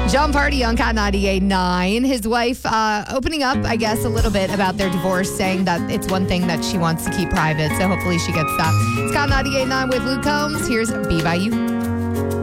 John Party on Cat 98.9. His wife opening up, I guess, a little bit about their divorce, saying that it's one thing that she wants to keep private. So hopefully she gets that. It's Cat 98.9 with Luke Combs. Here's Be By You.